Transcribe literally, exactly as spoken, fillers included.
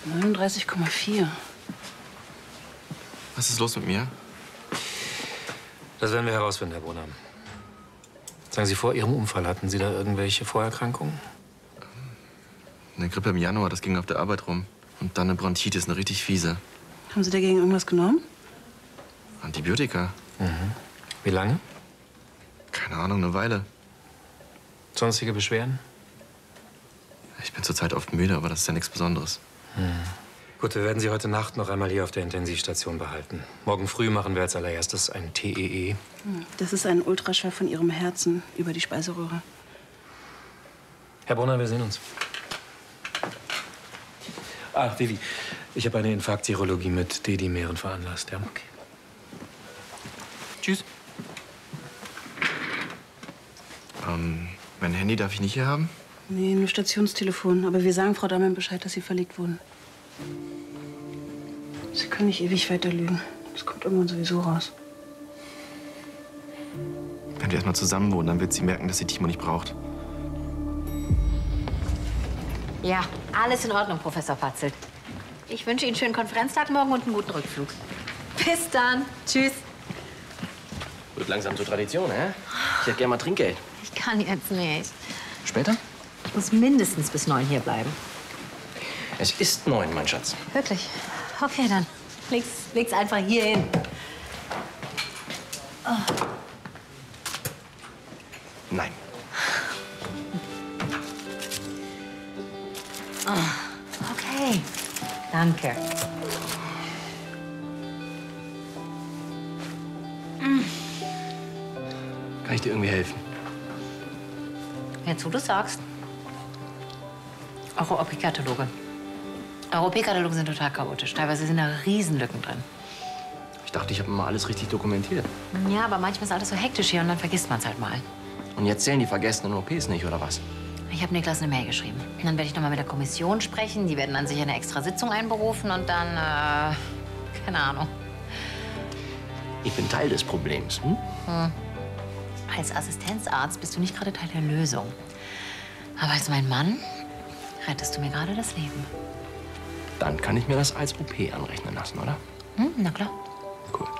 neununddreißig Komma vier. Was ist los mit mir? Das werden wir herausfinden, Herr Brunner. Sagen Sie, vor Ihrem Unfall hatten Sie da irgendwelche Vorerkrankungen? Eine Grippe im Januar, das ging auf der Arbeit rum. Und dann eine Bronchitis, eine richtig fiese. Haben Sie dagegen irgendwas genommen? Antibiotika. Mhm. Wie lange? Keine Ahnung, eine Weile. Sonstige Beschwerden? Ich bin zurzeit oft müde, aber das ist ja nichts Besonderes. Hm. Gut, wir werden Sie heute Nacht noch einmal hier auf der Intensivstation behalten. Morgen früh machen wir als allererstes ein T E E. Das ist ein Ultraschall von Ihrem Herzen über die Speiseröhre. Herr Brunner, wir sehen uns. Ach, Vivi, ich habe eine Infarkttirologie mit Dedimeren veranlasst, ja? Okay. Tschüss. Ähm, mein Handy darf ich nicht hier haben? Nee, nur Stationstelefon. Aber wir sagen Frau Dahmen Bescheid, dass Sie verlegt wurden. Sie können nicht ewig weiter lügen. Das kommt irgendwann sowieso raus. Wenn wir erst mal zusammen wohnen, dann wird sie merken, dass sie Timo nicht braucht. Ja, alles in Ordnung, Professor Patzelt. Ich wünsche Ihnen einen schönen Konferenztag morgen und einen guten Rückflug. Bis dann. Tschüss. Wird langsam zur Tradition, hä? Ich hätte gerne mal Trinkgeld. Ich kann jetzt nicht. Später? Ich muss mindestens bis neun hier bleiben. Es ist neun, mein Schatz. Wirklich? Okay, dann leg's, leg's einfach hier hin. Oh. Nein. Oh, okay. Danke. Kann ich dir irgendwie helfen? Jetzt, wo du sagst. Eure O P-Kataloge. Eure O P-Kataloge sind total chaotisch. Teilweise sind da Riesenlücken drin. Ich dachte, ich habe immer alles richtig dokumentiert. Ja, aber manchmal ist alles so hektisch hier und dann vergisst man es halt mal. Und jetzt zählen die vergessenen O Ps nicht, oder was? Ich habe Niklas eine Mail geschrieben. Und dann werde ich noch mal mit der Kommission sprechen. Die werden an sich eine extra Sitzung einberufen und dann, äh, keine Ahnung. Ich bin Teil des Problems, hm? Hm. Als Assistenzarzt bist du nicht gerade Teil der Lösung. Aber als mein Mann rettest du mir gerade das Leben. Dann kann ich mir das als O P anrechnen lassen, oder? Hm, na klar. Cool.